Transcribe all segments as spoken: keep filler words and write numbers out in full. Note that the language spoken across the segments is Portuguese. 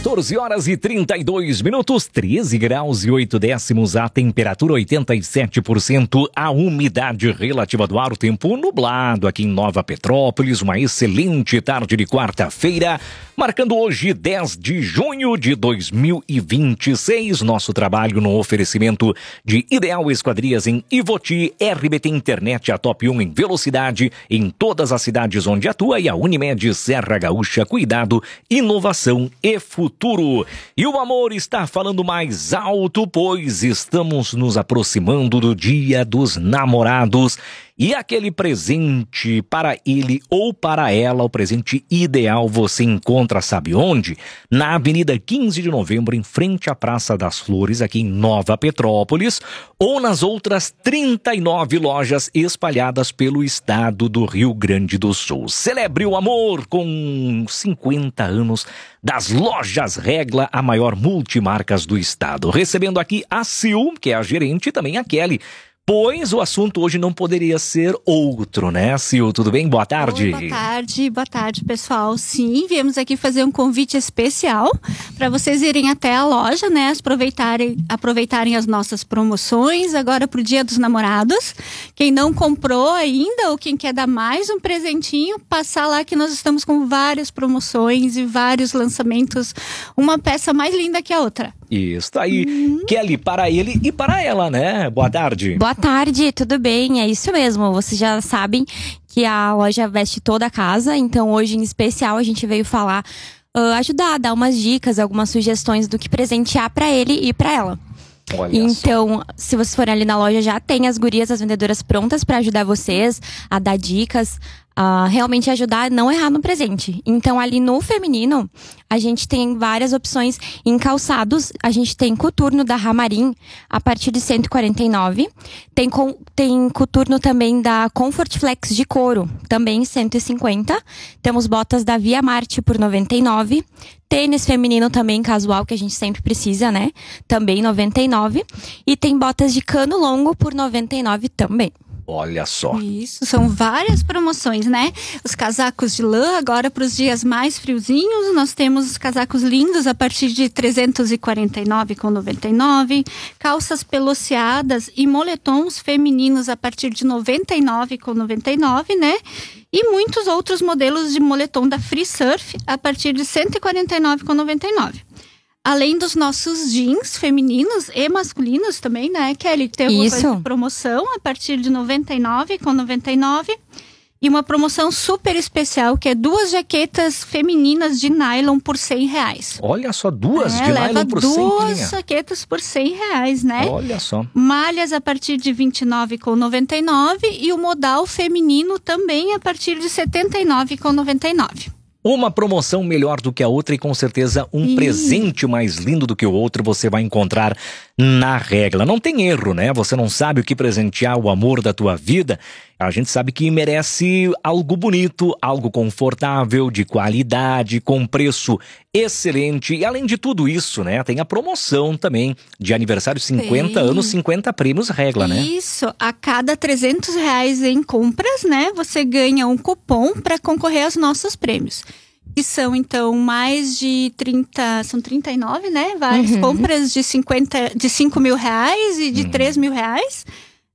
quatorze horas e trinta e dois minutos, treze graus e oito décimos, a temperatura oitenta e sete por cento, a umidade relativa do ar, o tempo nublado aqui em Nova Petrópolis, uma excelente tarde de quarta-feira, marcando hoje dez de junho de dois mil e vinte e seis, nosso trabalho no oferecimento de Ideal Esquadrias em Ivoti, R B T Internet, a top um em velocidade em todas as cidades onde atua, e a Unimed Serra Gaúcha, cuidado, inovação e futuro. E o amor está falando mais alto, pois estamos nos aproximando do Dia dos Namorados. E aquele presente para ele ou para ela, o presente ideal, você encontra, sabe onde? Na Avenida quinze de novembro, em frente à Praça das Flores, aqui em Nova Petrópolis, ou nas outras trinta e nove lojas espalhadas pelo estado do Rio Grande do Sul. Celebre o amor com cinquenta anos das Lojas Regla, a maior multimarcas do estado. Recebendo aqui a Sil, que é a gerente, e também a Kelly. Pois o assunto hoje não poderia ser outro, né, Sil? Tudo bem? Boa tarde. Oi, boa tarde, boa tarde, pessoal. Sim, viemos aqui fazer um convite especial para vocês irem até a loja, né? Aproveitarem, aproveitarem as nossas promoções agora pro Dia dos Namorados. Quem não comprou ainda ou quem quer dar mais um presentinho, passar lá que nós estamos com várias promoções e vários lançamentos. Uma peça mais linda que a outra. Isso, tá aí. Uhum. Kelly, para ele e para ela, né? Boa tarde. Boa tarde, tudo bem? É isso mesmo. Vocês já sabem que a loja veste toda a casa, então hoje em especial a gente veio falar, uh, ajudar, dar umas dicas, algumas sugestões do que presentear para ele e para ela. Olha então, só. Se vocês forem ali na loja, já tem as gurias, as vendedoras prontas para ajudar vocês a dar dicas, a realmente ajudar a não errar no presente. Então, ali no feminino, a gente tem várias opções em calçados. A gente tem coturno da Ramarim a partir de cento e quarenta e nove. Tem, com, tem coturno também da Comfort Flex de couro, também cento e cinquenta. Temos botas da Via Marte por noventa e nove. Tênis feminino também casual, que a gente sempre precisa, né? Também noventa e nove. E tem botas de cano longo por noventa e nove também. Olha só. Isso, são várias promoções, né? Os casacos de lã, agora para os dias mais friozinhos, nós temos os casacos lindos a partir de trezentos e quarenta e nove com noventa e nove. Calças peloceadas e moletons femininos a partir de noventa e nove com noventa e nove, né? E muitos outros modelos de moletom da Free Surf a partir de cento e quarenta e nove com noventa e nove. Além dos nossos jeans femininos e masculinos também, né, Kelly? Tem alguma coisa de promoção a partir de noventa e nove com noventa e nove. E uma promoção super especial, que é duas jaquetas femininas de nylon por cem reais. Olha só, duas é, de leva nylon por cem. duas jaquetas por cem reais, né? Olha só. Malhas a partir de vinte e nove com noventa e nove. E o modal feminino também a partir de setenta e nove com noventa e nove. Uma promoção melhor do que a outra e com certeza um Ih. presente mais lindo do que o outro você vai encontrar na Regla. Não tem erro, né? Você não sabe o que presentear o amor da tua vida. A gente sabe que merece algo bonito, algo confortável, de qualidade, com preço excelente. E além de tudo isso, né? Tem a promoção também de aniversário cinquenta tem. anos, cinquenta prêmios Regla, né? Isso, a cada trezentos reais em compras, né? Você ganha um cupom para concorrer aos nossos prêmios. Que são, então, mais de trinta, são trinta e nove, né? Várias uhum. compras de, cinquenta, de cinco mil reais e de uhum. três mil reais.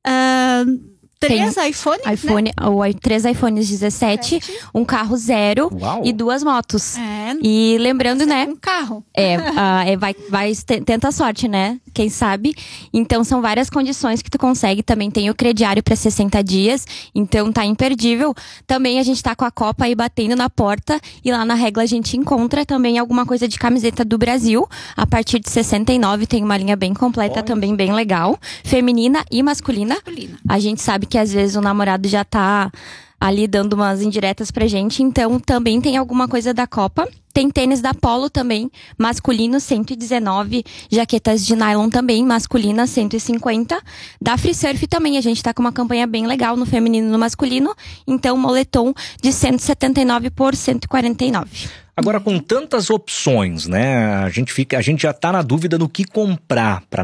Uh, Três iPhones, iPhone, né? Ou três iPhones dezessete, um carro zero Uau. E duas motos. É, e lembrando, né? Um carro. É, uh, é vai, vai, tenta a sorte, né? Quem sabe? Então, são várias condições que tu consegue. Também tem o crediário para sessenta dias. Então, tá imperdível. Também a gente tá com a Copa aí batendo na porta. E lá na Regla a gente encontra também alguma coisa de camiseta do Brasil. A partir de sessenta e nove tem uma linha bem completa, Olha. também bem legal. Feminina e masculina. masculina. A gente sabe que às vezes o namorado já tá ali dando umas indiretas pra gente, então também tem alguma coisa da Copa. Tem tênis da Polo também, masculino cento e dezenove, jaquetas de nylon também, masculina cento e cinquenta. Da Free Surf também, a gente tá com uma campanha bem legal no feminino e no masculino, então moletom de cento e setenta e nove por cento e quarenta e nove. Agora, com tantas opções, né, a gente, fica, a gente já tá na dúvida do que comprar para